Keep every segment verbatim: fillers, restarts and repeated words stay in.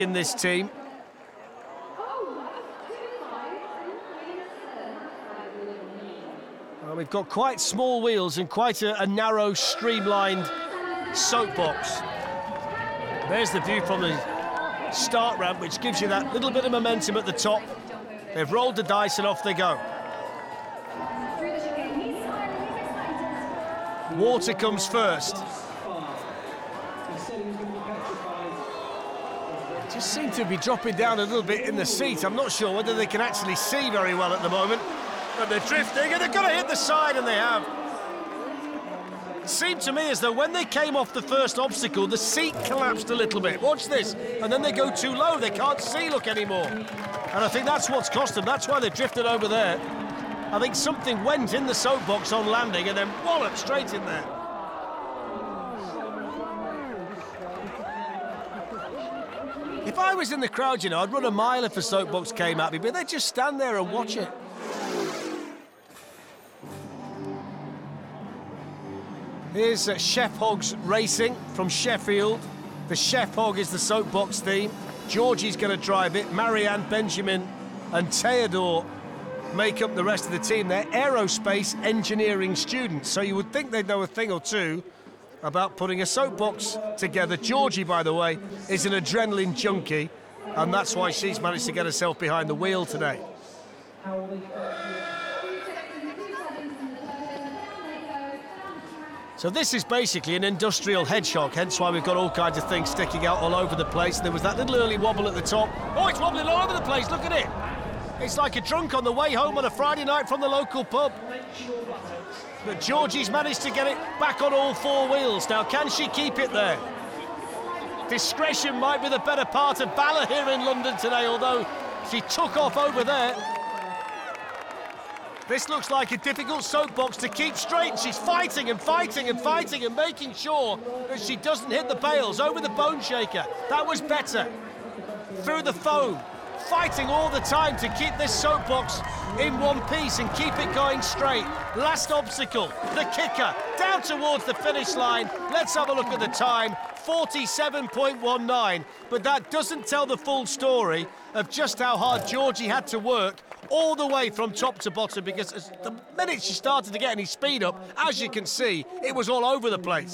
in this team. Well, we've got quite small wheels and quite a, a narrow, streamlined soapbox. There's the view from the start ramp, which gives you that little bit of momentum at the top. They've rolled the dice and off they go. Water comes first. Just seem to be dropping down a little bit in the seat. I'm not sure whether they can actually see very well at the moment. But they're drifting and they're going to hit the side, and they have. It seemed to me as though when they came off the first obstacle, the seat collapsed a little bit. Watch this. And then they go too low. They can't see look anymore. And I think that's what's cost them. That's why they drifted over there. I think something went in the soapbox on landing and then walloped straight in there. If I was in the crowd, you know, I'd run a mile if a soapbox came at me, but they'd just stand there and watch it. Here's uh, Chef Hogs Racing from Sheffield. The Chef Hog is the soapbox theme. Georgie's going to drive it. Marianne, Benjamin and Theodore make up the rest of the team. They're aerospace engineering students, so you would think they'd know a thing or two about putting a soapbox together. Georgie, by the way, is an adrenaline junkie, and that's why she's managed to get herself behind the wheel today. So this is basically an industrial hedgehog, hence why we've got all kinds of things sticking out all over the place. There was that little early wobble at the top. Oh, it's wobbling all over the place, look at it. It's like a drunk on the way home on a Friday night from the local pub. But Georgie's managed to get it back on all four wheels. Now, can she keep it there? Discretion might be the better part of valour here in London today, although she took off over there. This looks like a difficult soapbox to keep straight. She's fighting and fighting and fighting and making sure that she doesn't hit the bales. Over the bone shaker. That was better. Through the foam. Fighting all the time to keep this soapbox in one piece and keep it going straight. Last obstacle, the kicker, down towards the finish line. Let's have a look at the time, forty-seven point one nine. But that doesn't tell the full story of just how hard Georgie had to work all the way from top to bottom, because as the minute she started to get any speed up, as you can see, it was all over the place.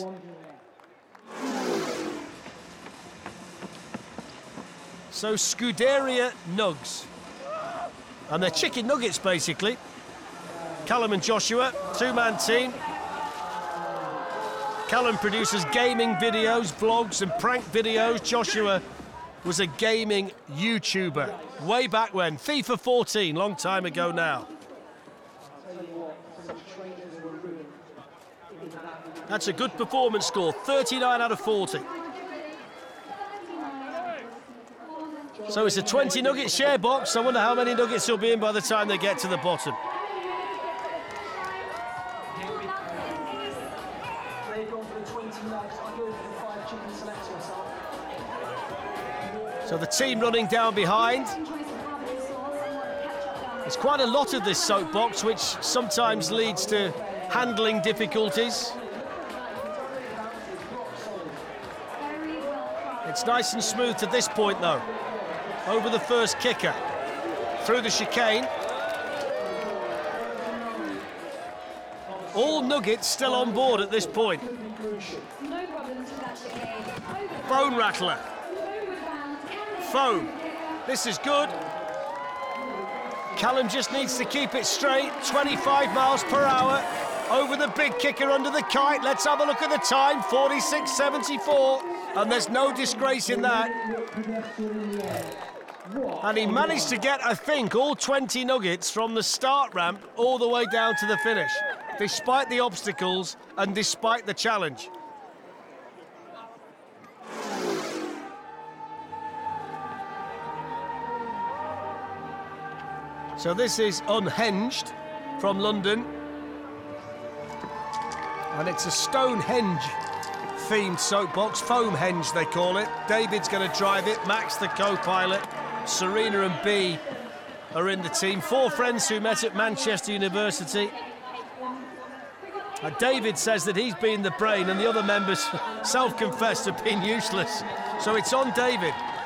So Scuderia Nugs. And they're chicken nuggets, basically. Callum and Joshua, two-man team. Callum produces gaming videos, vlogs and prank videos. Joshua was a gaming YouTuber way back when. FIFA fourteen, long time ago now. That's a good performance score, thirty-nine out of forty. So it's a twenty nugget share box. I wonder how many nuggets will be in by the time they get to the bottom. So the team running down behind. There's quite a lot of this soapbox, which sometimes leads to handling difficulties. It's nice and smooth to this point, though. Over the first kicker, through the chicane. All nuggets still on board at this point. Bone rattler. Foam. This is good. Callum just needs to keep it straight. twenty-five miles per hour. Over the big kicker under the kite. Let's have a look at the time. forty-six seventy-four. And there's no disgrace in that. And he managed to get, I think, all twenty nuggets from the start ramp all the way down to the finish, despite the obstacles and despite the challenge. So this is Unhinged from London. And it's a Stonehenge themed soapbox, Foamhenge they call it. David's going to drive it, Max the co-pilot. Serena and B are in the team. Four friends who met at Manchester University. Uh, David says that he's been the brain and the other members, self-confessed, have been useless. So it's on David.